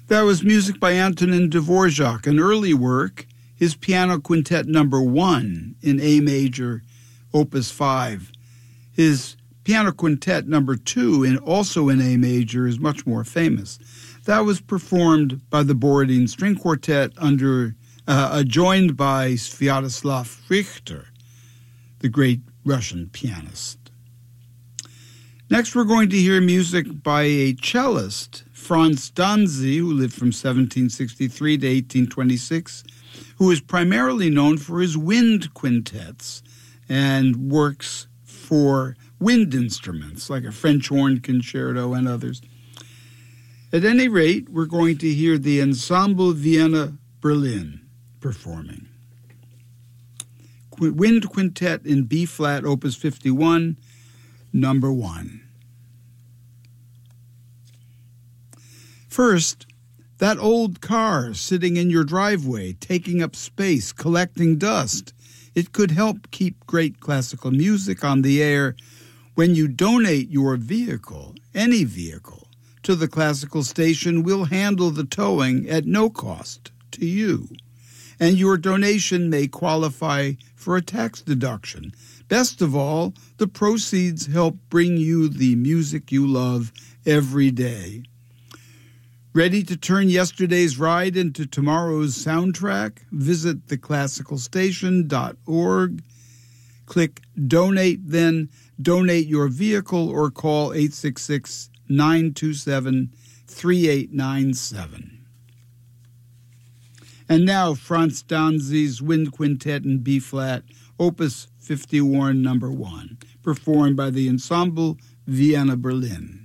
That was music by Antonin Dvorak, an early work, his Piano Quintet No. 1 in A major, Opus 5. His Piano Quintet No. 2, also in A major, is much more famous. That was performed by the Borodin String Quartet joined by Sviatoslav Richter, the great Russian pianist. Next, we're going to hear music by a cellist, Franz Danzy, who lived from 1763 to 1826, who is primarily known for his wind quintets and works for wind instruments, like a French horn concerto and others. At any rate, we're going to hear the Ensemble Vienna Berlin performing. Wind Quintet in B-flat, Opus 51, No. 1. First, that old car sitting in your driveway, taking up space, collecting dust. It could help keep great classical music on the air when you donate your vehicle, any vehicle, to the classical station. We'll handle the towing at no cost to you, and your donation may qualify for a tax deduction. Best of all, the proceeds help bring you the music you love every day. Ready to turn yesterday's ride into tomorrow's soundtrack? Visit theclassicalstation.org. Click Donate, then donate your vehicle or call 866-927-3897. And now Franz Danzy's Wind Quintet in B-flat, Opus 51, No. 1, performed by the Ensemble Vienna Berlin.